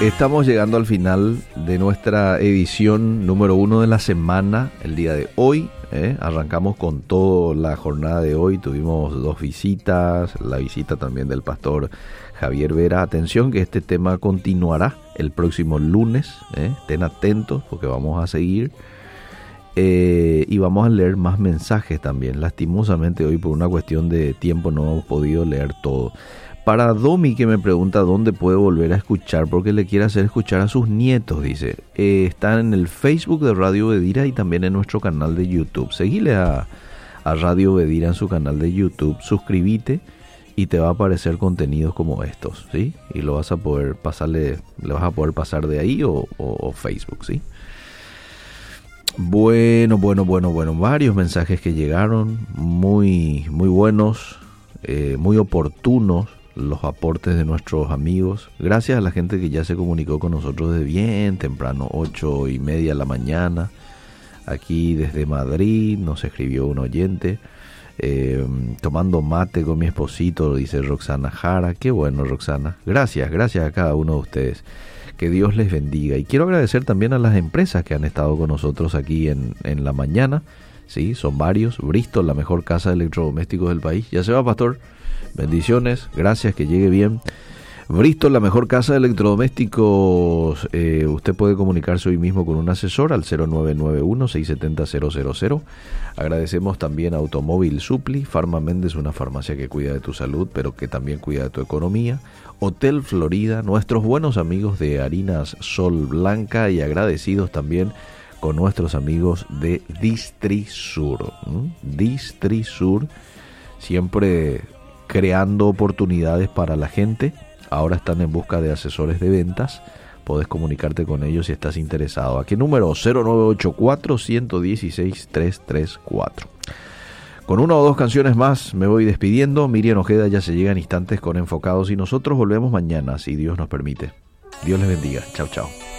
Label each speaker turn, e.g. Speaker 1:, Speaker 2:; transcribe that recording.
Speaker 1: Estamos llegando al final de nuestra edición número 1 de la semana, el día de hoy. Arrancamos con toda la jornada de hoy. Tuvimos 2 visitas, la visita también del pastor Javier Vera. Atención que este tema continuará el próximo lunes. Estén atentos porque vamos a seguir. Y vamos a leer más mensajes también. Lastimosamente hoy por una cuestión de tiempo no hemos podido leer todo. Para Domi, que me pregunta dónde puede volver a escuchar porque le quiere hacer escuchar a sus nietos, dice. Está en el Facebook de Radio Bedira y también en nuestro canal de YouTube. Seguile a Radio Bedira en su canal de YouTube, suscríbete y te va a aparecer contenidos como estos, ¿sí? Y lo vas a poder pasarle, le vas a poder pasar de ahí o Facebook, ¿sí? Bueno, varios mensajes que llegaron, muy buenos, muy oportunos. Los aportes de nuestros amigos. Gracias a la gente que ya se comunicó con nosotros desde bien temprano, 8:30 de la mañana. Aquí desde Madrid nos escribió un oyente. Tomando mate con mi esposito, dice Roxana Jara. Qué bueno, Roxana. Gracias a cada uno de ustedes. Que Dios les bendiga. Y quiero agradecer también a las empresas que han estado con nosotros aquí en la mañana. Sí, son varios. Bristol, la mejor casa de electrodomésticos del país. Ya se va, pastor. Bendiciones, gracias, que llegue bien. Bristol, la mejor casa de electrodomésticos. Usted puede comunicarse hoy mismo con un asesor al 0991-670-000. Agradecemos también a Automóvil Supli, Farma Méndez, una farmacia que cuida de tu salud, pero que también cuida de tu economía. Hotel Florida, nuestros buenos amigos de Harinas Sol Blanca y agradecidos también con nuestros amigos de Distrisur. Distrisur, siempre creando oportunidades para la gente. Ahora están en busca de asesores de ventas. Podés comunicarte con ellos si estás interesado. ¿A qué número? 0984-116-334. Con 1 o 2 canciones más me voy despidiendo. Miriam Ojeda ya se llega en instantes con Enfocados y nosotros volvemos mañana, si Dios nos permite. Dios les bendiga. Chao, chao.